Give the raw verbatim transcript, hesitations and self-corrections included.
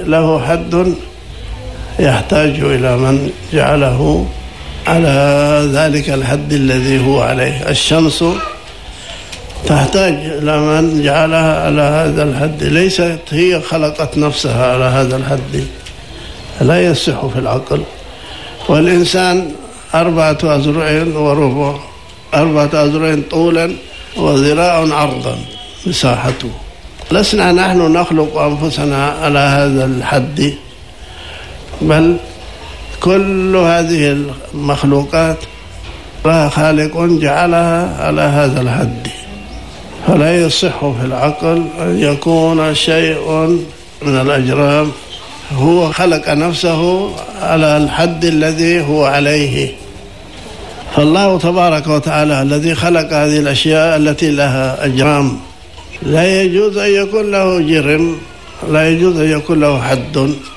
له حد يحتاج إلى من جعله على ذلك الحد الذي هو عليه. الشمس تحتاج إلى من جعلها على هذا الحد، ليست هي خلقت نفسها على هذا الحد، لا يصح في العقل. والإنسان أربعة أذرع وربع، أربعة أذرع طولا وذراع عرضا مساحته. لسنا نحن نخلق أنفسنا على هذا الحد، بل كل هذه المخلوقات لها خالق جعلها على هذا الحد. فلا يصح في العقل أن يكون شيء من الأجرام هو خلق نفسه على الحد الذي هو عليه. فالله تبارك وتعالى الذي خلق هذه الأشياء التي لها أجرام لا يجوز أن يكون له جرم، لا يجوز أن يكون له حد.